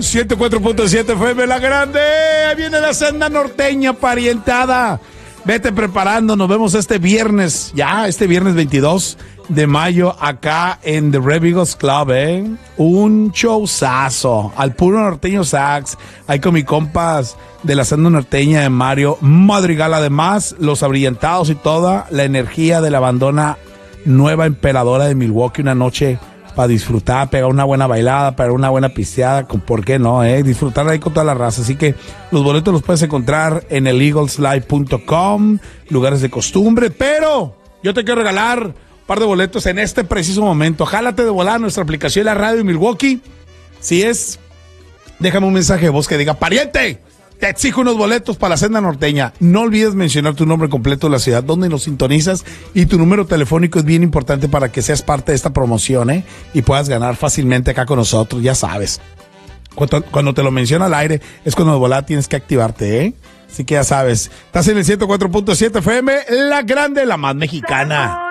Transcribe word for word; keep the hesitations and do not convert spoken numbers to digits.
ciento cuatro punto siete F M, La Grande. Ahí viene la senda norteña parientada. Vete preparando, nos vemos este viernes, ya, este viernes veintidós de mayo, acá en The Revigos Club, ¿eh? Un showzazo, al puro norteño sax, ahí con mis compas de la senda norteña de Mario Madrigal, además, los abrillantados y toda la energía de la bandona nueva emperadora de Milwaukee, una noche para disfrutar, pegar una buena bailada, pegar una buena pisteada, con por qué no, eh, disfrutar ahí con toda la raza. Así que los boletos los puedes encontrar en el eagles live punto com, lugares de costumbre, pero yo te quiero regalar un par de boletos en este preciso momento. Jálate de volar nuestra aplicación La Radio de Milwaukee. Si es, déjame un mensaje de voz que diga, pariente, te exijo unos boletos para la senda norteña. No olvides mencionar tu nombre completo de la ciudad donde nos sintonizas y tu número telefónico es bien importante para que seas parte de esta promoción, ¿eh? Y puedas ganar fácilmente acá con nosotros, ya sabes. Cuando, cuando te lo menciona al aire es cuando de volada tienes que activarte, ¿eh? Así que ya sabes. Estás en el ciento cuatro punto siete F M, La Grande, la más mexicana.